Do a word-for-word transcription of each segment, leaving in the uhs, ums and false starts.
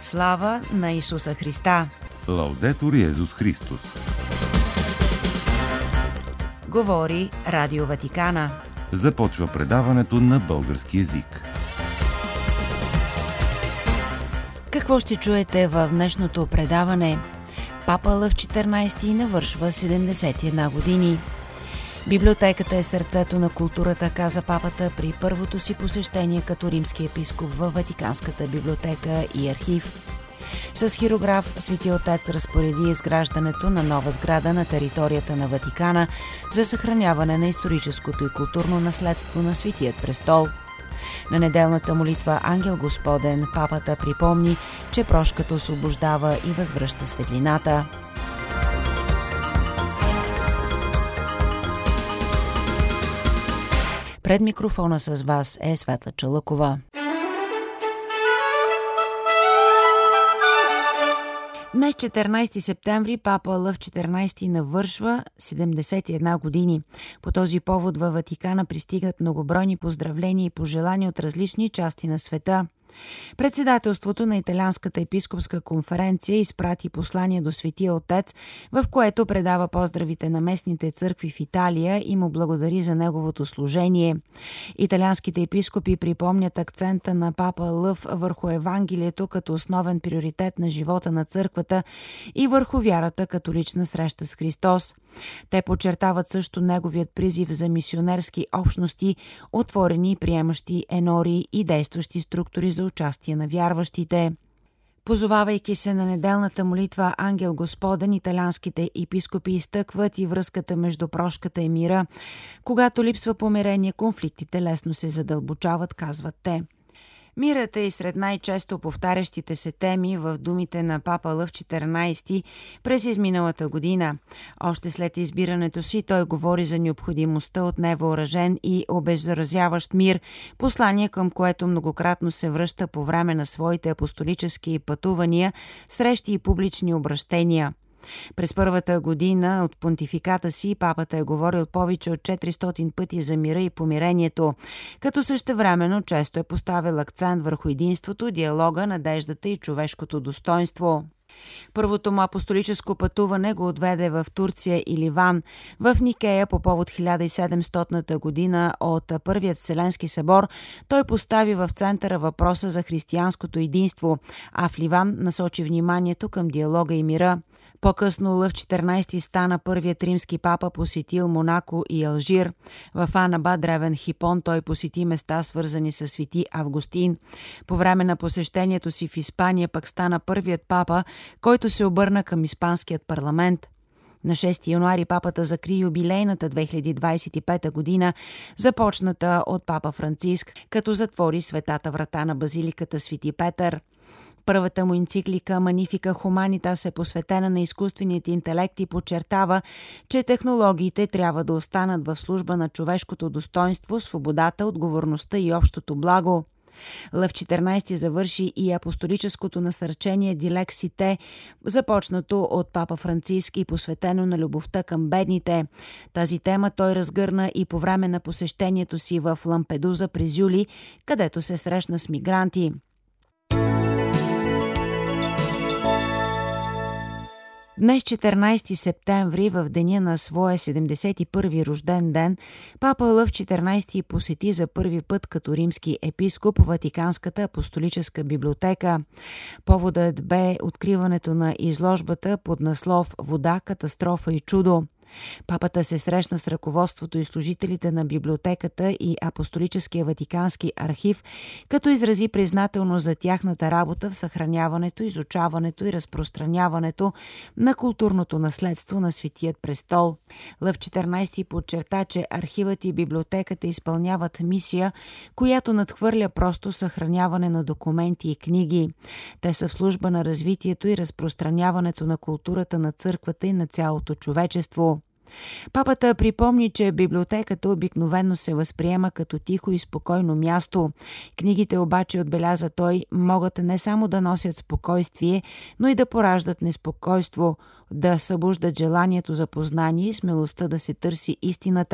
Слава на Исуса Христа! Лаудетур Йезус Христос! Говори Радио Ватикана. Започва предаването на български език. Какво ще чуете в днешното предаване? Папа Лъв четиринайсети навършва седемдесет и една години. Библиотеката е сърцето на културата, каза папата при първото си посещение като римски епископ във Ватиканската библиотека и архив. С хирограф Свети Отец разпореди изграждането на нова сграда на територията на Ватикана за съхраняване на историческото и културно наследство на Светият престол. На неделната молитва Ангел Господен папата припомни, че прошката освобождава и възвръща светлината. Пред микрофона с вас е Светла Чалъкова. Днес, четиринайсети септември, папа Лъв четиринайсети навършва седемдесет и една години. По този повод във Ватикана пристигат многобройни поздравления и пожелания от различни части на света. Председателството на Италианската епископска конференция изпрати послание до Светия Отец, в което предава поздравите на местните църкви в Италия и му благодари за неговото служение. Италианските епископи припомнят акцента на папа Лъв върху Евангелието като основен приоритет на живота на църквата и върху вярата като лична среща с Христос. Те подчертават също неговият призив за мисионерски общности, отворени, приемащи енори и действащи структури за участие на вярващите. Позовавайки се на неделната молитва Ангел Господен, италианските епископи изтъкват и връзката между прошката и мира. Когато липсва помирение, конфликтите лесно се задълбочават, казват те. Мирът е и сред най-често повтарящите се теми в думите на папа Лъв четиринайсети през изминалата година. Още след избирането си той говори за необходимостта от невъоръжен и обеззаразяващ мир, послание към което многократно се връща по време на своите апостолически пътувания, срещи и публични обращения. През първата година от понтификата си папата е говорил повече от четиристотин пъти за мира и помирението, като същевременно често е поставил акцент върху единството, диалога, надеждата и човешкото достоинство. Първото му апостолическо пътуване го отведе в Турция и Ливан. В Никея по повод хиляда и седемстотната година от Първият Вселенски събор той постави в центъра въпроса за християнското единство, а в Ливан насочи вниманието към диалога и мира. По-късно Лъв четиринайсети стана първият римски папа, посетил Монако и Алжир. В Анаба, древен Хипон, той посети места, свързани с Свети Августин. По време на посещението си в Испания пък стана първият папа, който се обърна към испанският парламент. На шести януари папата закри юбилейната две хиляди двайсет и пета година, започната от папа Франциск, като затвори светата врата на базиликата Свети Петър. Първата му енциклика Magnificat Humanitas е посветена на изкуственият интелект и подчертава, че технологиите трябва да останат в служба на човешкото достоинство, свободата, отговорността и общото благо. Лъв четиринайсети завърши и апостолическото насърчение Дилексите, започнато от папа Франциск и посветено на любовта към бедните. Тази тема той разгърна и по време на посещението си в Лампедуза през юли, където се срещна с мигранти. Днес, четиринайсети септември, в деня на своя седемдесет и първи рожден ден, папа Лъв четиринайсети посети за първи път като римски епископ Ватиканската апостолическа библиотека. Поводът бе откриването на изложбата под наслов «Вода, катастрофа и чудо». Папата се срещна с ръководството и служителите на библиотеката и Апостолическия Ватикански архив, като изрази признателно за тяхната работа в съхраняването, изучаването и разпространяването на културното наследство на Светият престол. Лъв четиринайсети подчерта, че архивът и библиотеката изпълняват мисия, която надхвърля просто съхраняване на документи и книги. Те са в служба на развитието и разпространяването на културата на църквата и на цялото човечество. Папата припомни, че библиотеката обикновено се възприема като тихо и спокойно място. Книгите обаче, отбеляза той, могат не само да носят спокойствие, но и да пораждат неспокойство, да събуждат желанието за познание и смелостта да се търси истината.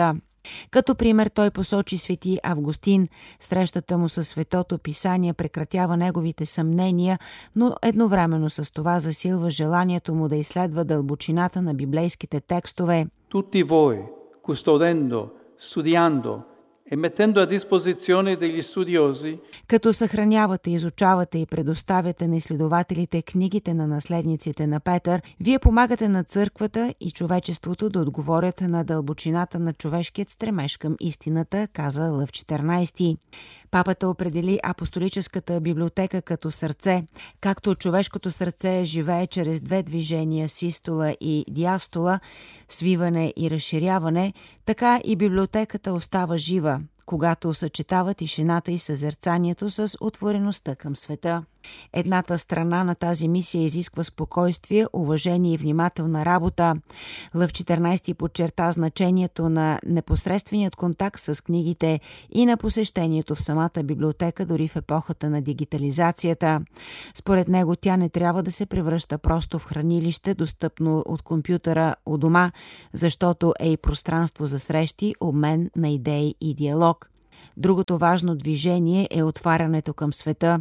Като пример той посочи свети Августин. Срещата му със Светото писание прекратява неговите съмнения, но едновременно с това засилва желанието му да изследва дълбочината на библейските текстове. Tutti voi, custodendo, studiando e mettendo a disposizione degli studiosi, като съхранявате, изучавате и предоставяте на изследователите книгите на наследниците на Петър, вие помагате на църквата и човечеството да отговорят на дълбочината на човешкият стремеж към истината, каза Лъв четиринайсети. Папата определи апостолическата библиотека като сърце. Както човешкото сърце живее чрез две движения – систола и диастола, свиване и разширяване, така и библиотеката остава жива, когато съчетава тишината и съзерцанието с отвореността към света. Едната страна на тази мисия изисква спокойствие, уважение и внимателна работа. Лъв четиринайсети подчерта значението на непосредственият контакт с книгите и на посещението в самата библиотека, дори в епохата на дигитализацията. Според него тя не трябва да се превръща просто в хранилище, достъпно от компютъра у дома, защото е и пространство за срещи, обмен на идеи и диалог. Другото важно движение е отварянето към света.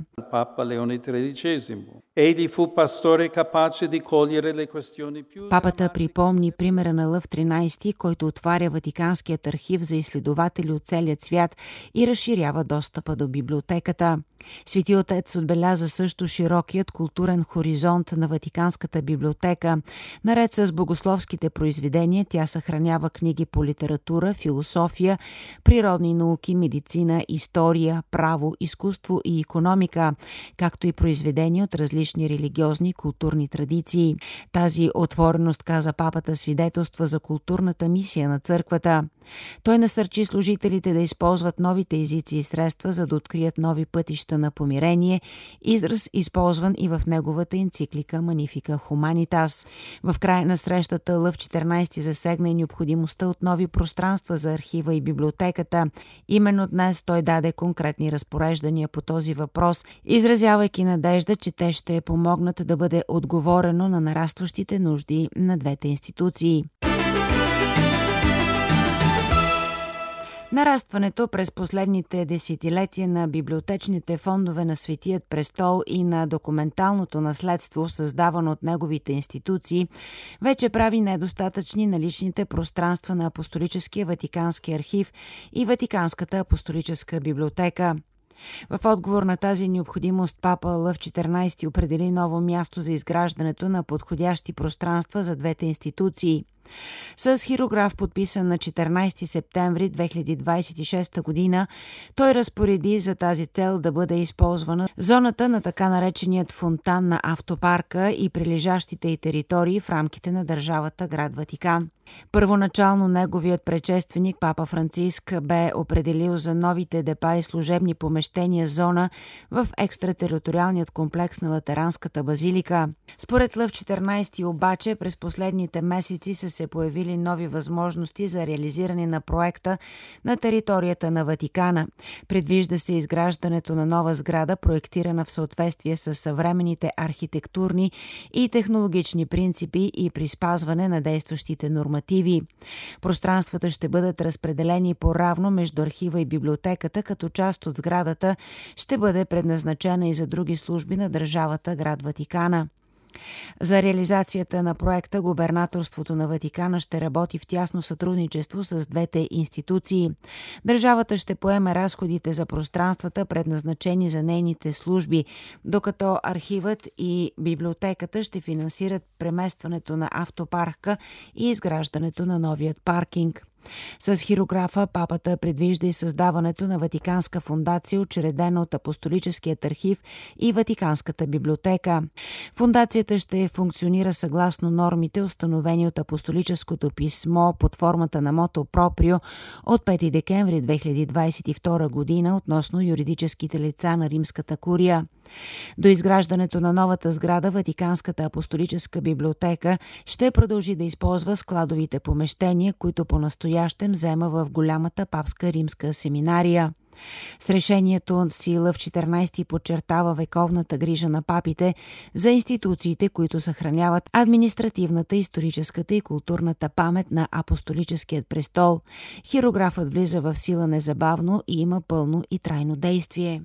Папата припомни примера на Лъв тринайсети, който отваря Ватиканският архив за изследователи от целия свят и разширява достъпа до библиотеката. Свети отец отбеляза също широкият културен хоризонт на Ватиканската библиотека. Наред с богословските произведения, тя съхранява книги по литература, философия, природни науки, медицина, история, право, изкуство и икономика, както и произведения от различни религиозни и културни традиции. Тази отвореност, каза папата, свидетелства за културната мисия на църквата. Той насърчи служителите да използват новите езици и средства, за да открият нови пътища на помирение, израз използван и в неговата енциклика Magnificat Humanitas. В края на срещата Лъв четиринайсети засегна и необходимостта от нови пространства за архива и библиотеката. Именно днес той даде конкретни разпореждания по този въпрос, изразявайки надежда, че те ще помогнат да бъде отговорено на нарастващите нужди на двете институции. Нарастването през последните десетилетия на библиотечните фондове на Светият престол и на документалното наследство, създавано от неговите институции, вече прави недостатъчни наличните пространства на Апостолическия Ватикански архив и Ватиканската апостолическа библиотека. В отговор на тази необходимост папа Лъв четиринайсети определи ново място за изграждането на подходящи пространства за двете институции. С хирограф, подписан на четиринайсети септември две хиляди двайсет и шеста година, той разпореди за тази цел да бъде използвана зоната на така нареченият фонтан на автопарка и прилежащите й територии в рамките на държавата град Ватикан. Първоначално неговият предшественик папа Франциск бе определил за новите депа и служебни помещения зона в екстратериториалният комплекс на Латеранската базилика. Според Лъв четиринайсети обаче през последните месеци са се появили нови възможности за реализиране на проекта на територията на Ватикана. Предвижда се изграждането на нова сграда, проектирана в съответствие с съвременните архитектурни и технологични принципи и при спазване на действащите нормативи. Пространствата ще бъдат разпределени по-равно между архива и библиотеката, като част от сградата ще бъде предназначена и за други служби на държавата град Ватикана. За реализацията на проекта губернаторството на Ватикана ще работи в тясно сътрудничество с двете институции. Държавата ще поеме разходите за пространствата, предназначени за нейните служби, докато архивът и библиотеката ще финансират преместването на автопарка и изграждането на новият паркинг. С хирографа папата предвижда и създаването на Ватиканска фондация, учредена от Апостолическият архив и Ватиканската библиотека. Фондацията ще функционира съгласно нормите, установени от Апостолическото писмо под формата на мото проприо от пети декември две хиляди двайсет и втора година относно юридическите лица на Римската курия. До изграждането на новата сграда Ватиканската апостолическа библиотека ще продължи да използва складовите помещения, които по-настоящем взема в голямата папска римска семинария. С решението си Лъв четиринайсети подчертава вековната грижа на папите за институциите, които съхраняват административната, историческата и културната памет на апостолическият престол. Хирографът влиза в сила незабавно и има пълно и трайно действие.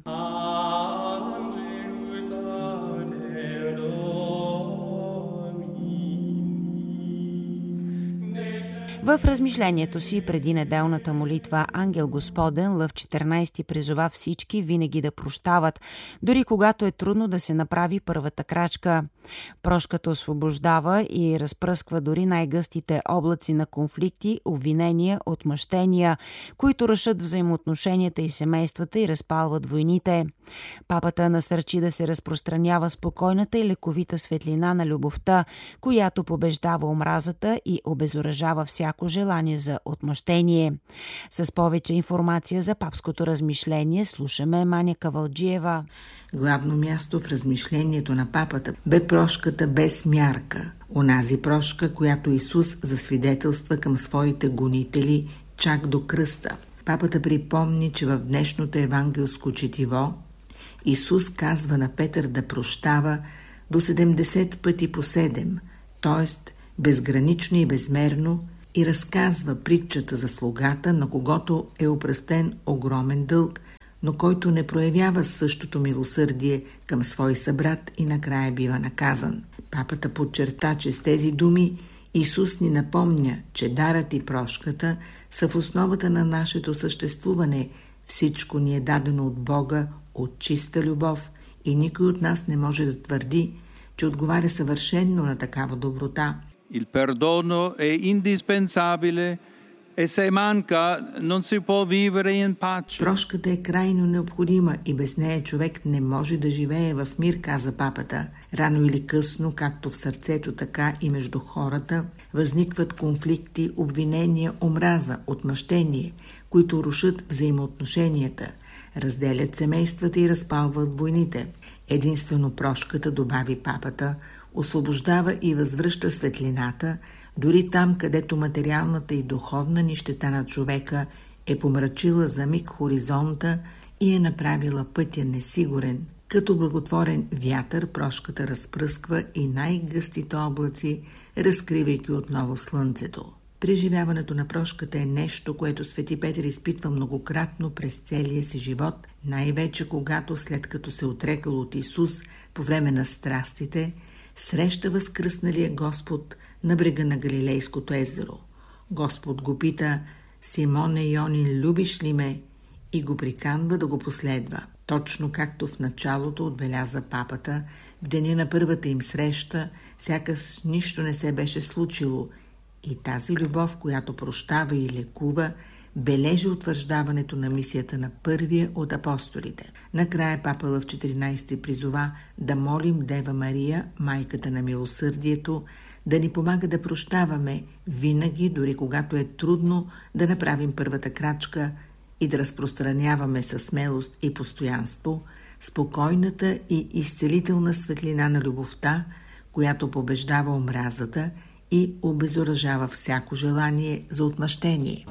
В размишлението си преди неделната молитва Ангел Господен Лъв четиринайсети призова всички винаги да прощават, дори когато е трудно да се направи първата крачка. Прошката освобождава и разпръсква дори най-гъстите облаци на конфликти, обвинения, отмъщения, които рушат взаимоотношенията и семействата и разпалват войните. Папата насърчи да се разпространява спокойната и лековита светлина на любовта, която побеждава омразата и обезоръжава всяко желание за отмъщение. С повече информация за папското размишление слушаме Маня Кавалджиева. Главно място в размишлението на папата бе прошката без мярка. Онази прошка, която Исус засвидетелства към своите гонители чак до кръста. Папата припомни, че в днешното евангелско четиво Исус казва на Петър да прощава до седемдесет пъти по седем, т.е. безгранично и безмерно, и разказва притчата за слугата, на когото е опростен огромен дълг, но който не проявява същото милосърдие към свой събрат и накрая бива наказан. Папата подчерта, че с тези думи Исус ни напомня, че дарът и прошката са в основата на нашето съществуване. Всичко ни е дадено от Бога, от чиста любов, и никой от нас не може да твърди, че отговаря съвършенно на такава доброта. Il perdono è indispensabile e se manca non si può vivere in pace. Прошката е крайно необходима и без нея човек не може да живее в мир, каза папата. Рано или късно, както в сърцето, така и между хората, възникват конфликти, обвинения, омраза, отмъщение, които рушат взаимоотношенията, разделят семействата и разпалват войните. Единствено прошката, добави папата, освобождава и възвръща светлината, дори там, където материалната и духовна нищета на човека е помрачила за миг хоризонта и е направила пътя несигурен. Като благотворен вятър прошката разпръсква и най-гъстите облаци, разкривайки отново слънцето. Преживяването на прошката е нещо, което свети Петър изпитва многократно през целия си живот, най-вече когато, след като се отрекал от Исус по време на страстите, среща възкръсналия Господ на брега на Галилейското езеро. Господ го пита: Симоне Йонин, любиш ли ме? И го приканва да го последва. Точно както в началото отбеляза папата, в деня на първата им среща, сякаш нищо не се беше случило. И тази любов, която прощава и лекува, бележи утвърждаването на мисията на първия от апостолите. Накрая папа Лъв четиринайсети призова да молим Дева Мария, майката на милосърдието, да ни помага да прощаваме винаги, дори когато е трудно да направим първата крачка, и да разпространяваме със смелост и постоянство спокойната и изцелителна светлина на любовта, която побеждава омразата и обезоръжава всяко желание за отмъщение.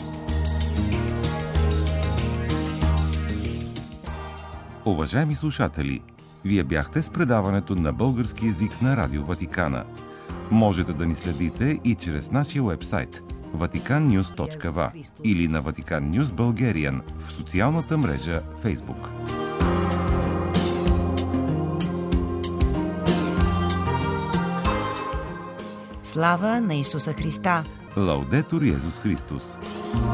Уважаеми слушатели, вие бяхте с предаването на български език на Радио Ватикана. Можете да ни следите и чрез нашия уебсайт ватикан нюз точка ви ей или на Vatican News Bulgarian в социалната мрежа Facebook. Слава на Исуса Христа! Лаудетур Йезус Христос!